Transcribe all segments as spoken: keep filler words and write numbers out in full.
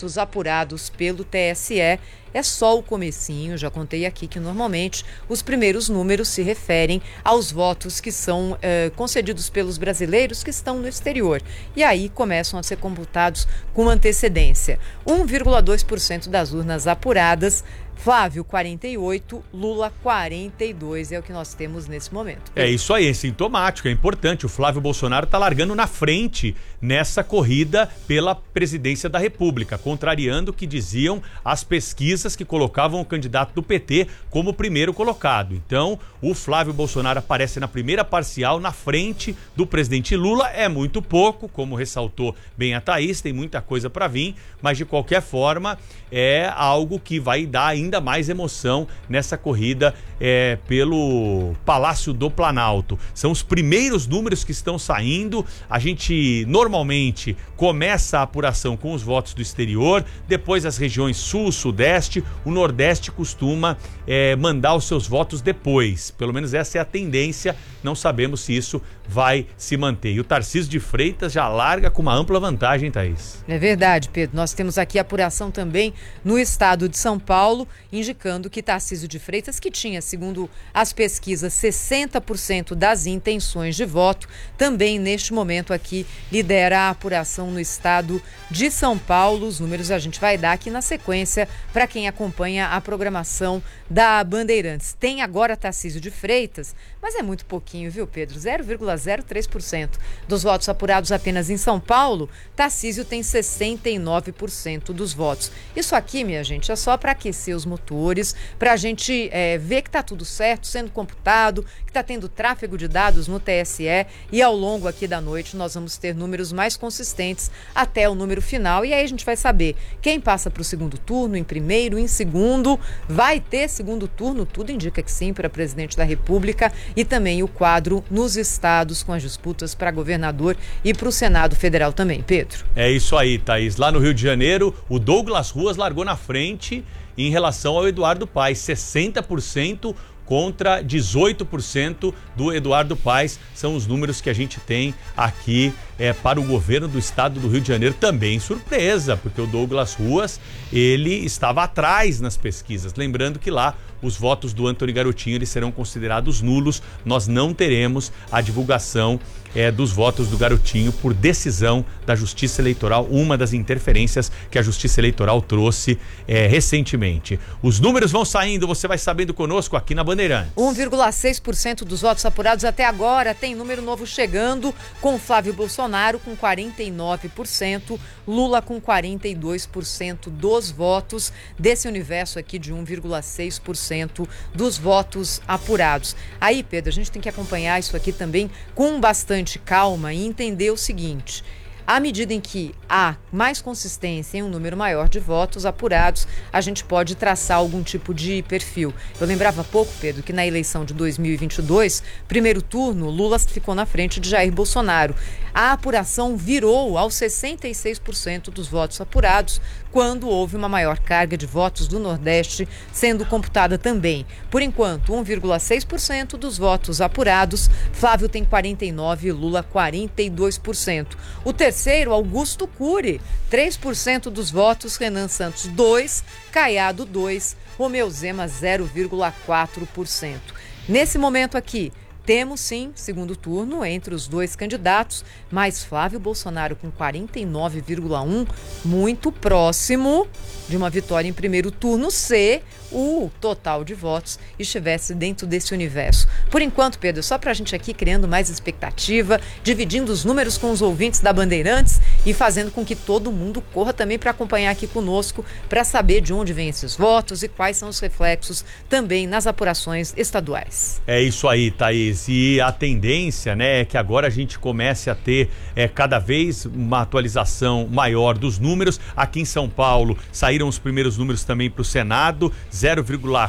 votos apurados pelo T S E. É só o comecinho, já contei aqui que normalmente os primeiros números se referem aos votos que são eh, concedidos pelos brasileiros que estão no exterior. E aí começam a ser computados com antecedência. um vírgula dois por cento das urnas apuradas, Flávio quarenta e oito, Lula quarenta e dois, é o que nós temos nesse momento. É isso aí, é sintomático, é importante. O Flávio Bolsonaro está largando na frente nessa corrida pela presidência da República, contrariando o que diziam as pesquisas que colocavam o candidato do P T como primeiro colocado. Então, o Flávio Bolsonaro aparece na primeira parcial, na frente do presidente Lula. É muito pouco, como ressaltou bem a Thaís, tem muita coisa para vir, mas de qualquer forma é algo que vai dar ainda mais emoção nessa corrida é, pelo Palácio do Planalto. São os primeiros números que estão saindo. A gente normalmente começa a apuração com os votos do exterior, depois as regiões sul, sudeste, o nordeste costuma é, mandar os seus votos depois. Pelo menos essa é a tendência, não sabemos se isso vai se manter. E o Tarcísio de Freitas já larga com uma ampla vantagem, Thaís. É verdade, Pedro. Nós temos aqui a apuração também no estado de São Paulo, indicando que Tarcísio de Freitas, que tinha, segundo as pesquisas, sessenta por cento das intenções de voto, também neste momento aqui lidera a apuração no estado de São Paulo. Os números a gente vai dar aqui na sequência para quem acompanha a programação da Bandeirantes. Tem agora Tarcísio de Freitas, mas é muito pouquinho, viu, Pedro? zero vírgula zero três por cento dos votos apurados apenas em São Paulo. Tarcísio tem sessenta e nove por cento dos votos. Isso aqui, minha gente, é só para aquecer os motores, para a gente é, ver que está tudo certo, sendo computado, que está tendo tráfego de dados no T S E, e ao longo aqui da noite nós vamos ter números mais consistentes até o número final, e aí a gente vai saber quem passa para o segundo turno, em primeiro, em segundo. Vai ter segundo turno, tudo indica que sim, para presidente da República, e também o quadro nos estados com as disputas para governador e para o Senado Federal também, Pedro. É isso aí, Thaís. Lá no Rio de Janeiro, o Douglas Ruas largou na frente em relação ao Eduardo Paes, sessenta por cento contra dezoito por cento do Eduardo Paes. São os números que a gente tem aqui é, para o governo do estado do Rio de Janeiro. Também surpresa, porque o Douglas Ruas, ele estava atrás nas pesquisas. Lembrando que lá os votos do Antony Garotinho eles serão considerados nulos. Nós não teremos a divulgação é, dos votos do Garotinho por decisão da Justiça Eleitoral, uma das interferências que a Justiça Eleitoral trouxe é, recentemente. Os números vão saindo, você vai sabendo conosco aqui na Bandeirantes. um vírgula seis por cento dos votos apurados até agora. Tem número novo chegando, com Flávio Bolsonaro com quarenta e nove por cento, Lula com quarenta e dois por cento dos votos, desse universo aqui de um vírgula seis por cento dos votos apurados. Aí, Pedro, a gente tem que acompanhar isso aqui também com bastante calma e entender o seguinte: à medida em que há mais consistência em um número maior de votos apurados, a gente pode traçar algum tipo de perfil. Eu lembrava há pouco, Pedro, que na eleição de dois mil e vinte e dois, primeiro turno, Lula ficou na frente de Jair Bolsonaro. A apuração virou aos sessenta e seis por cento dos votos apurados, quando houve uma maior carga de votos do Nordeste sendo computada também. Por enquanto, um vírgula seis por cento dos votos apurados, Flávio tem quarenta e nove por cento, Lula quarenta e dois por cento. O terceiro, Augusto Cury, três por cento dos votos, Renan Santos dois por cento, Caiado dois por cento, Romeu Zema zero vírgula quatro por cento. Nesse momento aqui, temos sim segundo turno entre os dois candidatos, mas Flávio Bolsonaro com quarenta e nove vírgula um por cento, muito próximo de uma vitória em primeiro turno, se o total de votos estivesse dentro desse universo. Por enquanto, Pedro, só para a gente aqui criando mais expectativa, dividindo os números com os ouvintes da Bandeirantes e fazendo com que todo mundo corra também para acompanhar aqui conosco, para saber de onde vêm esses votos e quais são os reflexos também nas apurações estaduais. É isso aí, Thaís. E a tendência, né, é que agora a gente comece a ter é, cada vez uma atualização maior dos números. Aqui em São Paulo saíram os primeiros números também para o Senado, zero vírgula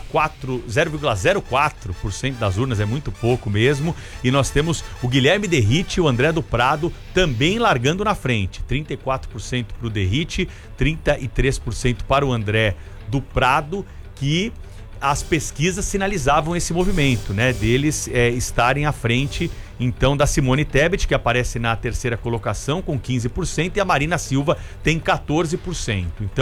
zero quatro por cento das urnas, é muito pouco mesmo. E nós temos o Guilherme Derrite e o André do Prado também largando na frente, trinta e quatro por cento para o Derrite, trinta e três por cento para o André do Prado, que as pesquisas sinalizavam esse movimento, né, deles é, estarem à frente, então, da Simone Tebet, que aparece na terceira colocação com quinze por cento, e a Marina Silva tem quatorze por cento. Então,